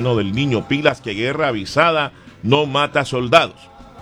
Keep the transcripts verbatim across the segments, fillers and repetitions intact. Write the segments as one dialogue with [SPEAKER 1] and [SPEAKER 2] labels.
[SPEAKER 1] gobierno del niño. Pilas que guerra avisada no mata soldados.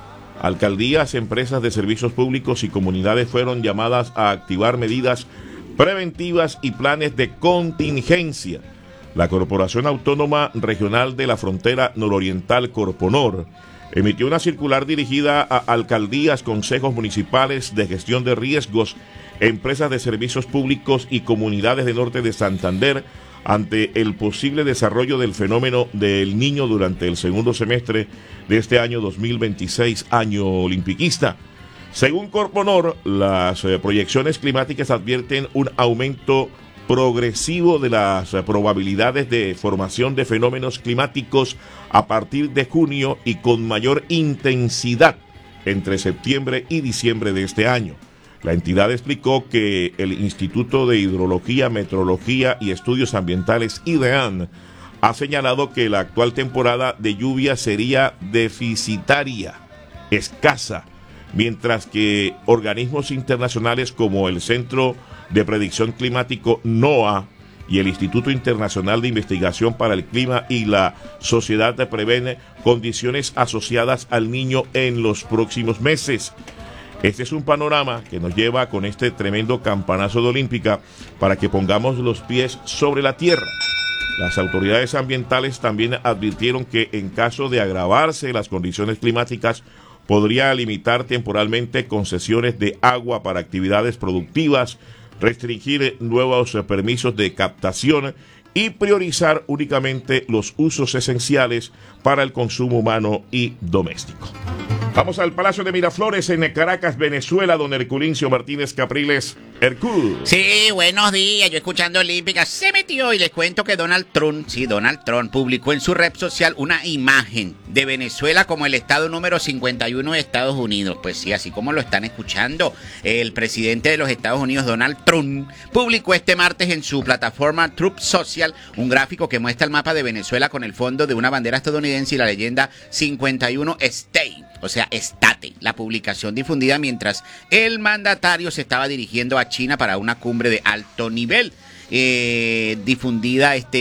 [SPEAKER 1] Alcaldías, empresas de servicios públicos y comunidades fueron llamadas a activar medidas preventivas y planes de contingencia. La Corporación Autónoma Regional de la Frontera Nororiental, Corponor, emitió una circular dirigida a alcaldías, consejos municipales de gestión de riesgos, empresas de servicios públicos y comunidades del norte de Santander ante el posible desarrollo del fenómeno del Niño durante el segundo semestre de este año dos mil veintiséis, año olimpiquista. Según Corponor, las eh, proyecciones climáticas advierten un aumento progresivo de las eh, probabilidades de formación de fenómenos climáticos a partir de junio y con mayor intensidad entre septiembre y diciembre de este año. La entidad explicó que el Instituto de Hidrología, Meteorología y Estudios Ambientales, IDEAM, ha señalado que la actual temporada de lluvia sería deficitaria, escasa, mientras que organismos internacionales como el Centro de Predicción Climático NOAA y el Instituto Internacional de Investigación para el Clima y la Sociedad prevén condiciones asociadas al Niño en los próximos meses. Este es un panorama que nos lleva con este tremendo campanazo de Olímpica para que pongamos los pies sobre la tierra. Las autoridades ambientales también advirtieron que en caso de agravarse las condiciones climáticas, podría limitar temporalmente concesiones de agua para actividades productivas, restringir nuevos permisos de captación y priorizar únicamente los usos esenciales para el consumo humano y doméstico. Vamos al Palacio de Miraflores en Caracas, Venezuela, don Herculincio Martínez Capriles. Hercul.
[SPEAKER 2] Sí, buenos días. Yo escuchando Olímpica se metió y les cuento que Donald Trump, sí, Donald Trump publicó en su red social una imagen de Venezuela como el estado número cincuenta y uno de Estados Unidos. Pues sí, así como lo están escuchando, el presidente de los Estados Unidos, Donald Trump, publicó este martes en su plataforma Truth Social un gráfico que muestra el mapa de Venezuela con el fondo de una bandera estadounidense y la leyenda cincuenta y uno State. O sea, estate, la publicación difundida mientras el mandatario se estaba dirigiendo a China para una cumbre de alto nivel. Eh, difundida este,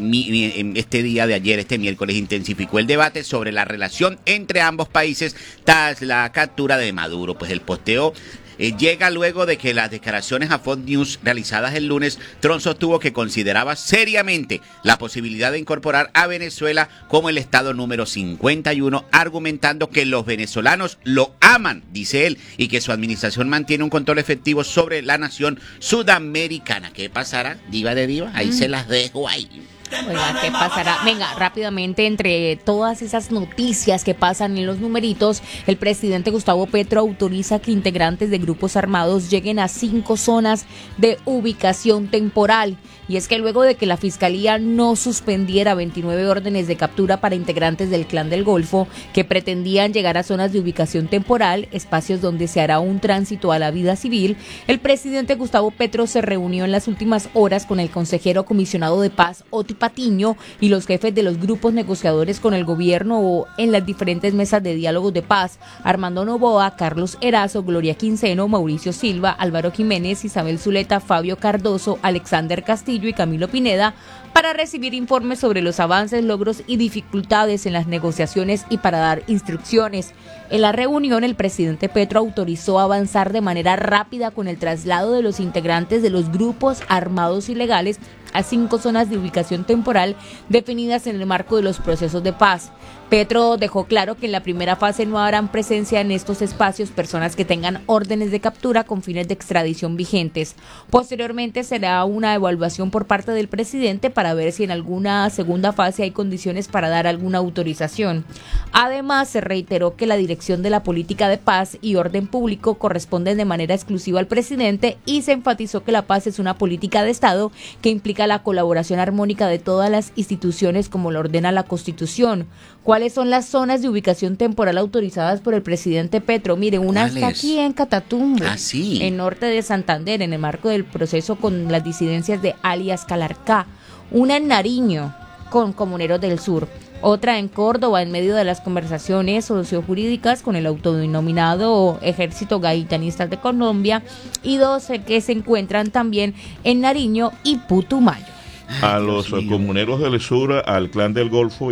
[SPEAKER 2] eh, este día de ayer, este miércoles, intensificó el debate sobre la relación entre ambos países tras la captura de Maduro. Pues el posteo Eh, llega luego de que las declaraciones a Fox News realizadas el lunes, Trump sostuvo que consideraba seriamente la posibilidad de incorporar a Venezuela como el estado número cincuenta y uno, argumentando que los venezolanos lo aman, dice él, y que su administración mantiene un control efectivo sobre la nación sudamericana. ¿Qué pasará, diva de diva? Ahí mm. se las dejo ahí.
[SPEAKER 3] Oiga, ¿qué pasará? Venga, rápidamente, entre todas esas noticias que pasan en los numeritos, el presidente Gustavo Petro autoriza que integrantes de grupos armados lleguen a cinco zonas de ubicación temporal. Y es que luego de que la Fiscalía no suspendiera veintinueve órdenes de captura para integrantes del Clan del Golfo que pretendían llegar a zonas de ubicación temporal, espacios donde se hará un tránsito a la vida civil, el presidente Gustavo Petro se reunió en las últimas horas con el consejero comisionado de paz, Oti Patiño, y los jefes de los grupos negociadores con el gobierno en las diferentes mesas de diálogos de paz: Armando Noboa, Carlos Erazo, Gloria Quinceno, Mauricio Silva, Álvaro Jiménez, Isabel Zuleta, Fabio Cardoso, Alexander Castillo y Camilo Pineda, para recibir informes sobre los avances, logros y dificultades en las negociaciones y para dar instrucciones. En la reunión, el presidente Petro autorizó avanzar de manera rápida con el traslado de los integrantes de los grupos armados ilegales a cinco zonas de ubicación temporal definidas en el marco de los procesos de paz. Petro dejó claro que en la primera fase no harán presencia en estos espacios personas que tengan órdenes de captura con fines de extradición vigentes. Posteriormente será una evaluación por parte del presidente para ver si en alguna segunda fase hay condiciones para dar alguna autorización. Además, se reiteró que la dirección de la política de paz y orden público corresponde de manera exclusiva al presidente y se enfatizó que la paz es una política de Estado que implica la colaboración armónica de todas las instituciones como lo ordena la Constitución. ¿Cuáles son las zonas de ubicación temporal autorizadas por el presidente Petro? Mire, una está aquí en Catatumbo,
[SPEAKER 2] ah, sí.
[SPEAKER 3] en norte de Santander, en el marco del proceso con las disidencias de alias Calarcá. Una en Nariño, con Comuneros del Sur. Otra en Córdoba, en medio de las conversaciones sociojurídicas con el autodenominado Ejército Gaitanistas de Colombia. Y dos que se encuentran también en Nariño y Putumayo.
[SPEAKER 1] A los comuneros del sur, al Clan del Golfo